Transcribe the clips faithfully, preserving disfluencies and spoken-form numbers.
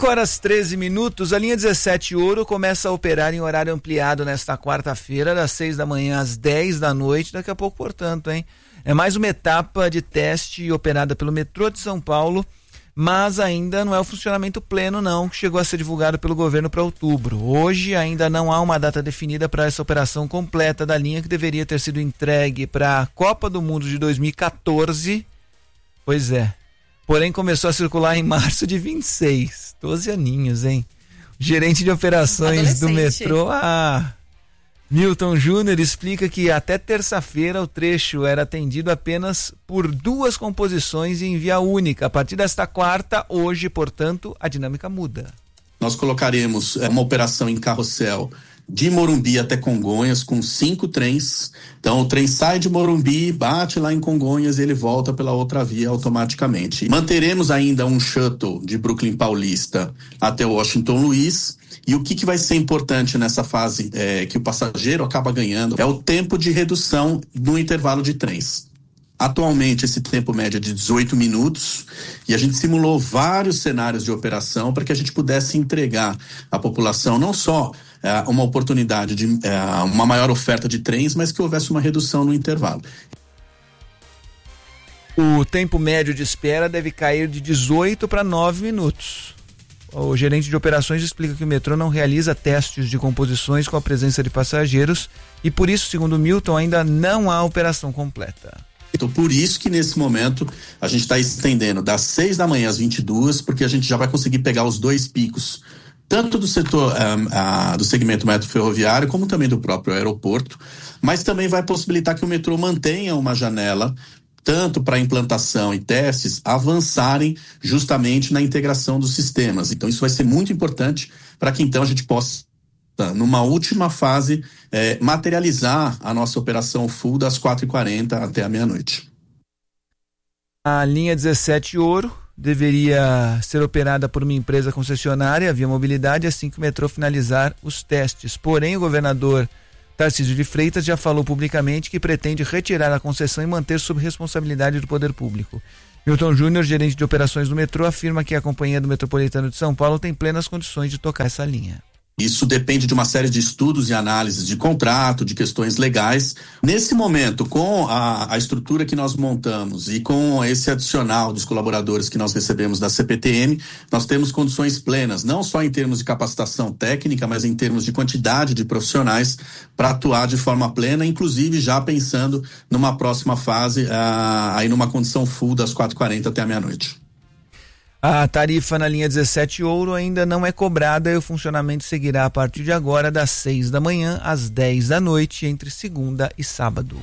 cinco horas e treze minutos, a linha dezessete Ouro começa a operar em horário ampliado nesta quarta-feira, das seis da manhã às dez da noite, daqui a pouco, portanto, hein? É mais uma etapa de teste operada pelo metrô de São Paulo, mas ainda não é o funcionamento pleno não, que chegou a ser divulgado pelo governo para outubro. Hoje ainda não há uma data definida para essa operação completa da linha, que deveria ter sido entregue para a Copa do Mundo de dois mil e quatorze. Pois é. Porém começou a circular em março de vinte e seis. doze aninhos, hein? O gerente de operações do metrô, ah, Milton Júnior, explica que até terça-feira o trecho era atendido apenas por duas composições em via única. A partir desta quarta, hoje, portanto, a dinâmica muda. Nós colocaremos uma operação em carrossel de Morumbi até Congonhas com cinco trens. Então o trem sai de Morumbi, bate lá em Congonhas e ele volta pela outra via automaticamente. Manteremos ainda um shuttle de Brooklyn Paulista até Washington Luiz. E o que, que vai ser importante nessa fase é, que o passageiro acaba ganhando é o tempo de redução no intervalo de trens. Atualmente esse tempo médio é de dezoito minutos e a gente simulou vários cenários de operação para que a gente pudesse entregar à população não só é, uma oportunidade de é, uma maior oferta de trens, mas que houvesse uma redução no intervalo. O tempo médio de espera deve cair de dezoito para nove minutos. O gerente de operações explica que o metrô não realiza testes de composições com a presença de passageiros e por isso, segundo Milton, ainda não há operação completa. Então, por isso que nesse momento a gente está estendendo das seis da manhã às vinte e duas, porque a gente já vai conseguir pegar os dois picos, tanto do setor um, uh, do segmento metro ferroviário, como também do próprio aeroporto, mas também vai possibilitar que o metrô mantenha uma janela tanto para implantação e testes, avançarem justamente na integração dos sistemas. Então isso vai ser muito importante para que então a gente possa, numa última fase, eh, materializar a nossa operação full das quatro e quarenta até a meia-noite. A linha dezessete Ouro deveria ser operada por uma empresa concessionária, Via Mobilidade, assim que o metrô finalizar os testes. Porém, o governador Tarcísio de Freitas já falou publicamente que pretende retirar a concessão e manter sob responsabilidade do poder público. Milton Júnior, gerente de operações do metrô, afirma que a Companhia do Metropolitano de São Paulo tem plenas condições de tocar essa linha. Isso depende de uma série de estudos e análises de contrato, de questões legais. Nesse momento, com a, a estrutura que nós montamos e com esse adicional dos colaboradores que nós recebemos da C P T M, nós temos condições plenas, não só em termos de capacitação técnica, mas em termos de quantidade de profissionais para atuar de forma plena, inclusive já pensando numa próxima fase, ah, aí numa condição full das quatro e quarenta até a meia-noite. A tarifa na linha dezessete Ouro ainda não é cobrada e o funcionamento seguirá a partir de agora das seis da manhã às dez da noite, entre segunda e sábado.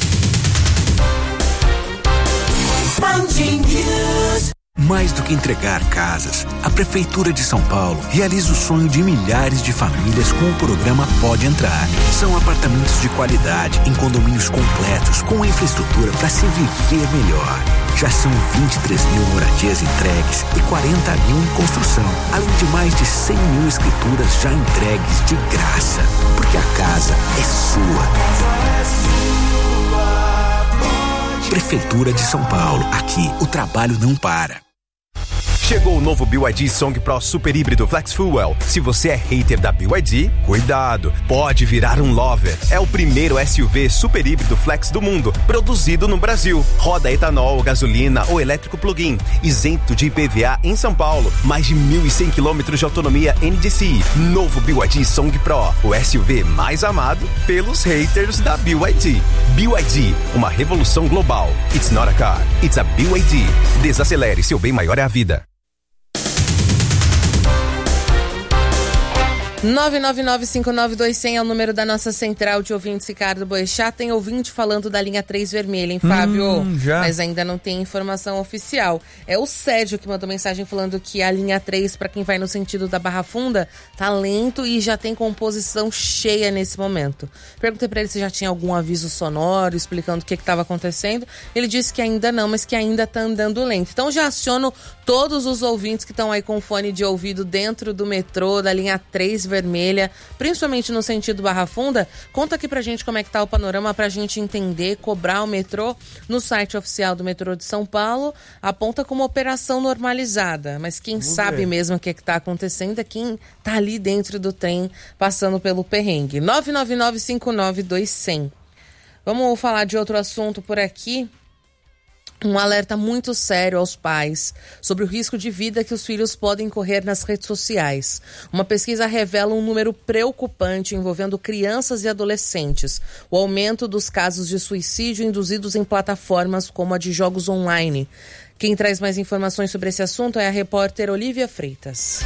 Mais do que entregar casas, a Prefeitura de São Paulo realiza o sonho de milhares de famílias com o programa Pode Entrar. São apartamentos de qualidade em condomínios completos com infraestrutura para se viver melhor. Já são vinte e três mil moradias entregues e quarenta mil em construção, além de mais de cem mil escrituras já entregues de graça. Porque a casa é sua. Prefeitura de São Paulo. Aqui o trabalho não para. Chegou o novo B Y D Song Pro Super Híbrido Flex Fuel. Se você é hater da B Y D, cuidado, pode virar um lover. É o primeiro S U V super híbrido flex do mundo, produzido no Brasil. Roda etanol, gasolina ou elétrico plug-in, isento de I P V A em São Paulo. Mais de mil e cem quilômetros de autonomia N D C I. Novo B Y D Song Pro, o S U V mais amado pelos haters da B Y D. B Y D, uma revolução global. It's not a car, it's a B Y D. Desacelere, seu bem maior é a vida. nove nove nove cinco nove dois zero zero é o número da nossa central de ouvintes, Ricardo Boechat. Tem ouvinte falando da linha três vermelha, hein, Fábio? Hum, já. Mas ainda não tem informação oficial. É o Sérgio que mandou mensagem falando que a linha três, para quem vai no sentido da Barra Funda, tá lento e já tem composição cheia nesse momento. Perguntei para ele se já tinha algum aviso sonoro explicando o que estava acontecendo. Ele disse que ainda não, mas que ainda tá andando lento. Então já aciono todos os ouvintes que estão aí com fone de ouvido dentro do metrô, da linha três vermelha, vermelha, principalmente no sentido Barra Funda. Conta aqui pra gente como é que tá o panorama pra gente entender, cobrar o metrô. No site oficial do metrô de São Paulo, aponta como operação normalizada, mas quem Vamos sabe ver. mesmo o que é que tá acontecendo é quem tá ali dentro do trem, passando pelo perrengue. nove nove nove cinco nove dois zero zero. Vamos falar de outro assunto por aqui. Um alerta muito sério aos pais sobre o risco de vida que os filhos podem correr nas redes sociais. Uma pesquisa revela um número preocupante envolvendo crianças e adolescentes. O aumento dos casos de suicídio induzidos em plataformas como a de jogos online. Quem traz mais informações sobre esse assunto é a repórter Olivia Freitas.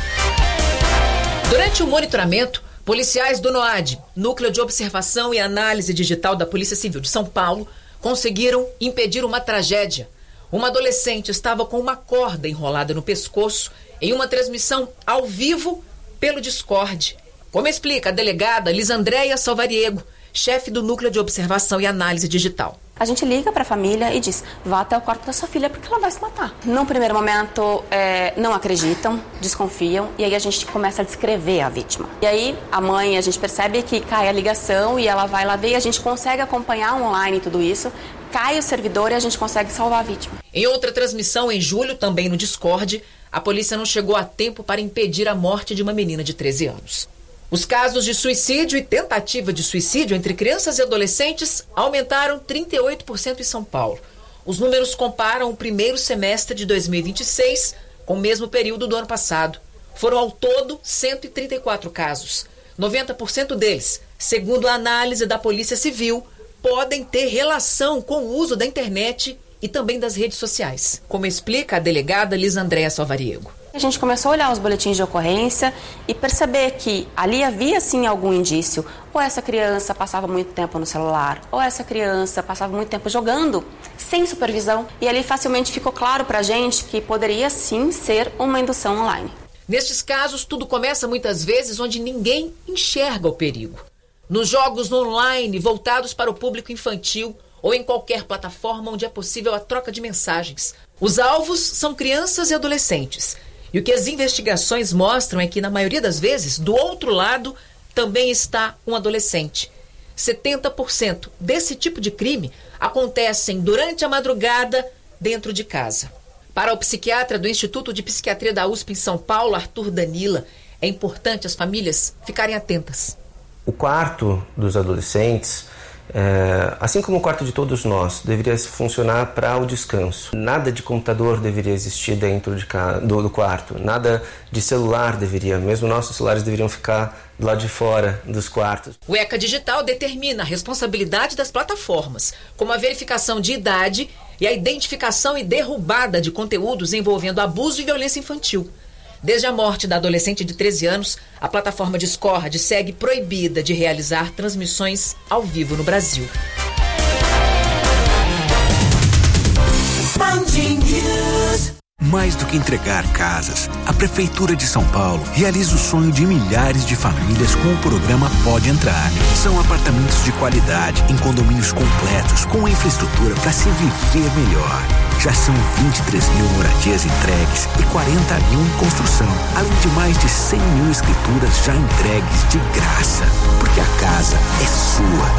Durante o monitoramento, policiais do NOAD, Núcleo de Observação e Análise Digital da Polícia Civil de São Paulo, conseguiram impedir uma tragédia. Uma adolescente estava com uma corda enrolada no pescoço em uma transmissão ao vivo pelo Discord. Como explica a delegada Lisandréia Salvariego, chefe do Núcleo de Observação e Análise Digital. A gente liga para a família e diz, vá até o quarto da sua filha porque ela vai se matar. Num primeiro momento, é, não acreditam, desconfiam e aí a gente começa a descrever a vítima. E aí a mãe, a gente percebe que cai a ligação e ela vai lá ver e a gente consegue acompanhar online tudo isso. Cai o servidor e a gente consegue salvar a vítima. Em outra transmissão em julho, também no Discord, a polícia não chegou a tempo para impedir a morte de uma menina de treze anos. Os casos de suicídio e tentativa de suicídio entre crianças e adolescentes aumentaram trinta e oito por cento em São Paulo. Os números comparam o primeiro semestre de dois mil e vinte e seis com o mesmo período do ano passado. Foram ao todo cento e trinta e quatro casos. noventa por cento deles, segundo a análise da Polícia Civil, podem ter relação com o uso da internet e também das redes sociais, como explica a delegada Lisandréia Salvariego. A gente começou a olhar os boletins de ocorrência e perceber que ali havia sim algum indício. Ou essa criança passava muito tempo no celular, ou essa criança passava muito tempo jogando, sem supervisão. E ali facilmente ficou claro pra gente que poderia sim ser uma indução online. Nestes casos, tudo começa muitas vezes onde ninguém enxerga o perigo. Nos jogos online voltados para o público infantil ou em qualquer plataforma onde é possível a troca de mensagens. Os alvos são crianças e adolescentes. E o que as investigações mostram é que, na maioria das vezes, do outro lado também está um adolescente. setenta por cento desse tipo de crime acontecem durante a madrugada dentro de casa. Para o psiquiatra do Instituto de Psiquiatria da U S P em São Paulo, Arthur Danila, é importante as famílias ficarem atentas. O quarto dos adolescentes, é, assim como o quarto de todos nós, deveria funcionar para o descanso. Nada de computador deveria existir dentro de ca... do, do quarto, nada de celular deveria, mesmo nossos celulares deveriam ficar do lado de fora dos quartos. O ECA Digital determina a responsabilidade das plataformas, como a verificação de idade e a identificação e derrubada de conteúdos envolvendo abuso e violência infantil. Desde a morte da adolescente de treze anos, a plataforma Discord segue proibida de realizar transmissões ao vivo no Brasil. Mais do que entregar casas, a Prefeitura de São Paulo realiza o sonho de milhares de famílias com o programa Pode Entrar. São apartamentos de qualidade, em condomínios completos, com infraestrutura para se viver melhor. Já são vinte e três mil moradias entregues e quarenta mil em construção, além de mais de cem mil escrituras já entregues de graça. Porque a casa é sua.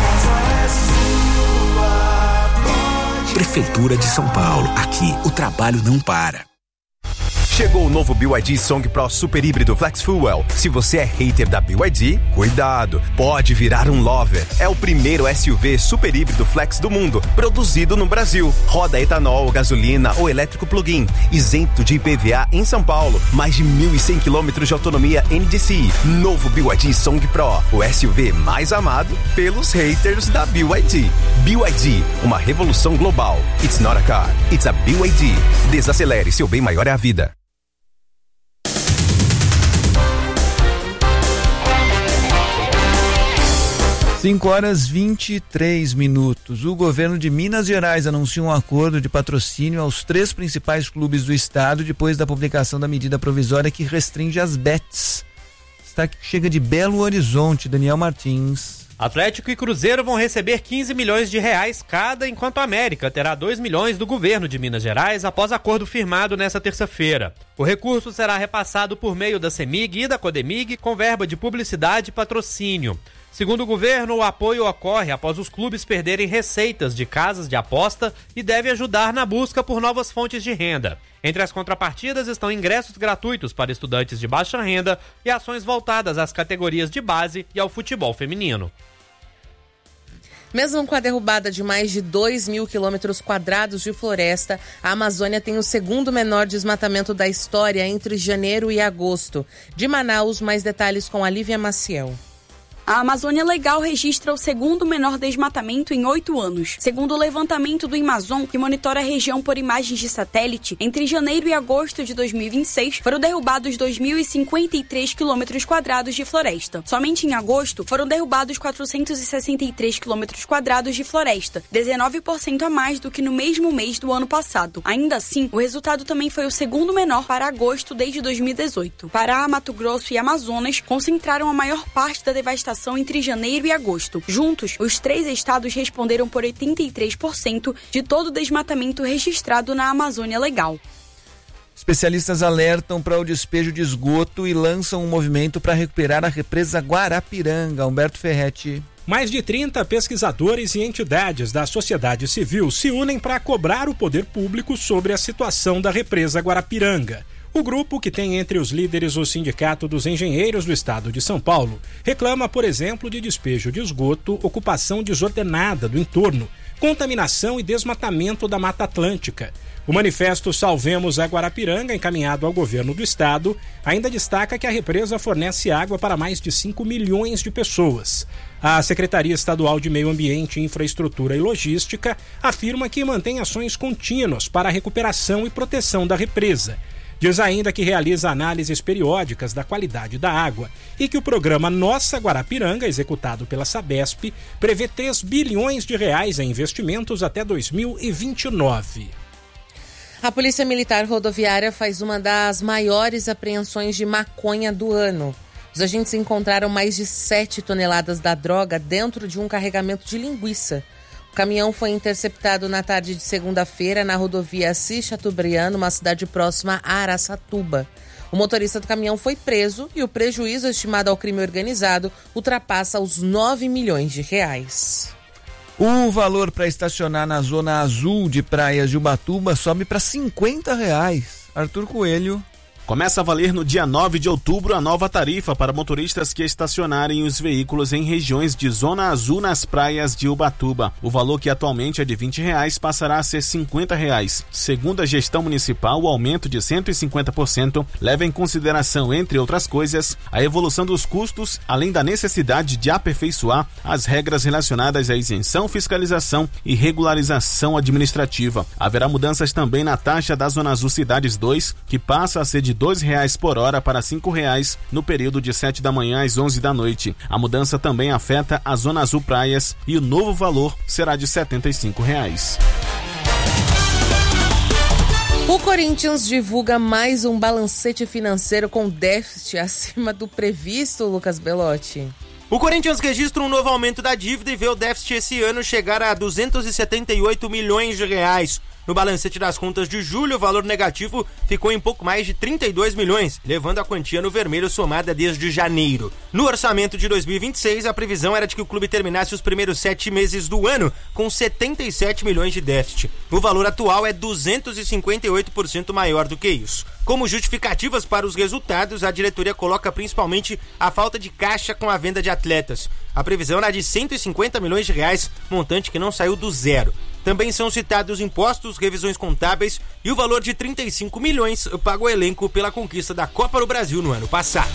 Prefeitura de São Paulo. Aqui o trabalho não para. Chegou o novo B Y D Song Pro Super Híbrido Flex Fuel. Se você é hater da B Y D, cuidado, pode virar um lover. É o primeiro S U V super híbrido flex do mundo, produzido no Brasil. Roda etanol, gasolina ou elétrico plug-in, isento de I P V A em São Paulo. Mais de mil e cem quilômetros de autonomia N D C I. Novo B Y D Song Pro, o S U V mais amado pelos haters da B Y D. B Y D, uma revolução global. It's not a car, it's a B Y D. Desacelere, seu bem maior é a vida. cinco horas e vinte e três minutos. O governo de Minas Gerais anunciou um acordo de patrocínio aos três principais clubes do estado depois da publicação da medida provisória que restringe as bets. Está que chega de Belo Horizonte, Daniel Martins. Atlético e Cruzeiro vão receber quinze milhões de reais cada, enquanto a América terá dois milhões do governo de Minas Gerais após acordo firmado nesta terça-feira. O recurso será repassado por meio da CEMIG e da CODEMIG com verba de publicidade e patrocínio. Segundo o governo, o apoio ocorre após os clubes perderem receitas de casas de aposta e deve ajudar na busca por novas fontes de renda. Entre as contrapartidas estão ingressos gratuitos para estudantes de baixa renda e ações voltadas às categorias de base e ao futebol feminino. Mesmo com a derrubada de mais de dois mil quilômetros quadrados de floresta, a Amazônia tem o segundo menor desmatamento da história entre janeiro e agosto. De Manaus, mais detalhes com a Lívia Maciel. A Amazônia Legal registra o segundo menor desmatamento em oito anos. Segundo o levantamento do Amazon, que monitora a região por imagens de satélite, entre janeiro e agosto de dois mil e vinte e seis foram derrubados dois mil e cinquenta e três quilômetros quadrados de floresta. Somente em agosto foram derrubados quatrocentos e sessenta e três quilômetros quadrados de floresta, dezenove por cento a mais do que no mesmo mês do ano passado. Ainda assim, o resultado também foi o segundo menor para agosto desde dois mil e dezoito. Pará, Mato Grosso e Amazonas concentraram a maior parte da devastação entre janeiro e agosto. Juntos, os três estados responderam por oitenta e três por cento de todo o desmatamento registrado na Amazônia Legal. Especialistas alertam para o despejo de esgoto e lançam um movimento para recuperar a represa Guarapiranga. Humberto Ferretti. Mais de trinta pesquisadores e entidades da sociedade civil se unem para cobrar o poder público sobre a situação da represa Guarapiranga. O grupo, que tem entre os líderes o Sindicato dos Engenheiros do Estado de São Paulo, reclama, por exemplo, de despejo de esgoto, ocupação desordenada do entorno, contaminação e desmatamento da Mata Atlântica. O manifesto Salvemos a Guarapiranga, encaminhado ao governo do estado, ainda destaca que a represa fornece água para mais de cinco milhões de pessoas. A Secretaria Estadual de Meio Ambiente, Infraestrutura e Logística afirma que mantém ações contínuas para a recuperação e proteção da represa. Diz ainda que realiza análises periódicas da qualidade da água e que o programa Nossa Guarapiranga, executado pela Sabesp, prevê três bilhões de reais em investimentos até dois mil e vinte e nove. A Polícia Militar Rodoviária faz uma das maiores apreensões de maconha do ano. Os agentes encontraram mais de sete toneladas da droga dentro de um carregamento de linguiça. O caminhão foi interceptado na tarde de segunda-feira na rodovia Assis Chateaubriand, uma cidade próxima a Araçatuba. O motorista do caminhão foi preso e o prejuízo estimado ao crime organizado ultrapassa os nove milhões de reais. O valor para estacionar na zona azul de praias de Ubatuba sobe para cinquenta reais. Arthur Coelho. Começa a valer no dia nove de outubro a nova tarifa para motoristas que estacionarem os veículos em regiões de zona azul nas praias de Ubatuba. O valor, que atualmente é de vinte reais, passará a ser cinquenta reais. Segundo a gestão municipal, o aumento de cento e cinquenta por cento leva em consideração, entre outras coisas, a evolução dos custos, além da necessidade de aperfeiçoar as regras relacionadas à isenção, fiscalização e regularização administrativa. Haverá mudanças também na taxa da Zona Azul Cidades dois, que passa a ser de dois reais por hora para cinco reais no período de sete da manhã às onze da noite. A mudança também afeta a Zona Azul Praias e o novo valor será de setenta e cinco reais. O Corinthians divulga mais um balancete financeiro com déficit acima do previsto, Lucas Belotti. O Corinthians registra um novo aumento da dívida e vê o déficit esse ano chegar a duzentos e setenta e oito milhões de reais. No balancete das contas de julho, o valor negativo ficou em pouco mais de trinta e dois milhões, levando a quantia no vermelho somada desde janeiro. No orçamento de dois mil e vinte e seis, a previsão era de que o clube terminasse os primeiros sete meses do ano com setenta e sete milhões de déficit. O valor atual é duzentos e cinquenta e oito por cento maior do que isso. Como justificativas para os resultados, a diretoria coloca principalmente a falta de caixa com a venda de atletas. A previsão era de cento e cinquenta milhões de reais, montante que não saiu do zero. Também são citados impostos, revisões contábeis e o valor de trinta e cinco milhões pago ao elenco pela conquista da Copa do Brasil no ano passado.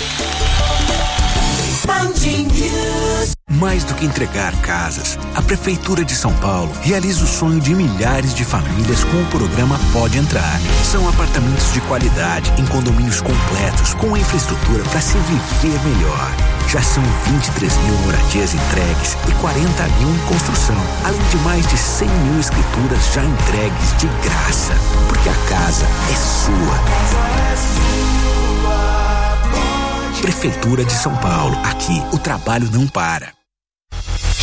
Mais do que entregar casas, a Prefeitura de São Paulo realiza o sonho de milhares de famílias com o programa Pode Entrar. São apartamentos de qualidade em condomínios completos com infraestrutura para se viver melhor. Já são vinte e três mil moradias entregues e quarenta mil em construção, além de mais de cem mil escrituras já entregues de graça. Porque a casa é sua. Prefeitura de São Paulo. Aqui o trabalho não para.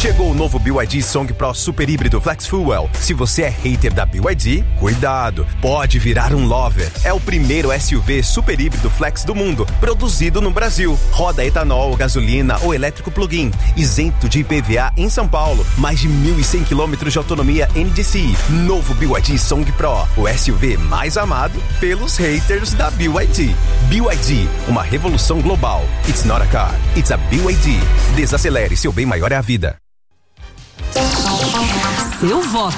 Chegou o novo B Y D Song Pro Super Híbrido Flex Fuel. Se você é hater da B Y D, cuidado, pode virar um lover. É o primeiro S U V super híbrido flex do mundo, produzido no Brasil. Roda etanol, gasolina ou elétrico plug-in, isento de I P V A em São Paulo. Mais de mil e cem quilômetros de autonomia N D C I. Novo B Y D Song Pro, o S U V mais amado pelos haters da B Y D. B Y D, uma revolução global. It's not a car, it's a B Y D. Desacelere, seu bem maior é a vida. Seu voto.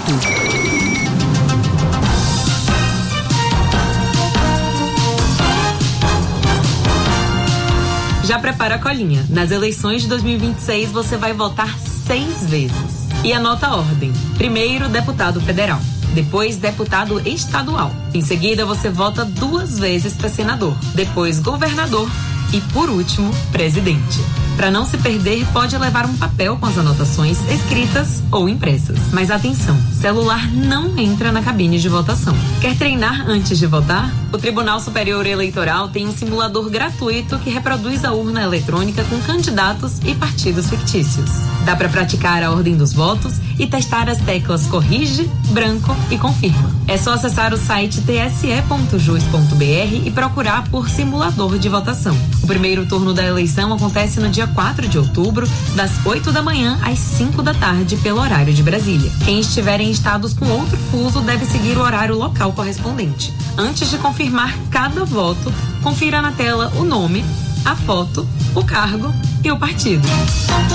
Já prepara a colinha. Nas eleições de dois mil e vinte e seis, você vai votar seis vezes. E anota a ordem. Primeiro, deputado federal. Depois, deputado estadual. Em seguida, você vota duas vezes para senador. Depois, governador. E, por último, presidente. Para não se perder, pode levar um papel com as anotações escritas ou impressas. Mas atenção, celular não entra na cabine de votação. Quer treinar antes de votar? O Tribunal Superior Eleitoral tem um simulador gratuito que reproduz a urna eletrônica com candidatos e partidos fictícios. Dá para praticar a ordem dos votos e testar as teclas corrige, branco e confirma. É só acessar o site t s e ponto jus ponto b r e procurar por simulador de votação. O primeiro turno da eleição acontece no dia quatro de outubro, das oito da manhã às cinco da tarde, pelo horário de Brasília. Quem estiver em estados com outro fuso deve seguir o horário local correspondente. Antes de confirmar cada voto, confira na tela o nome, a foto, o cargo e o partido.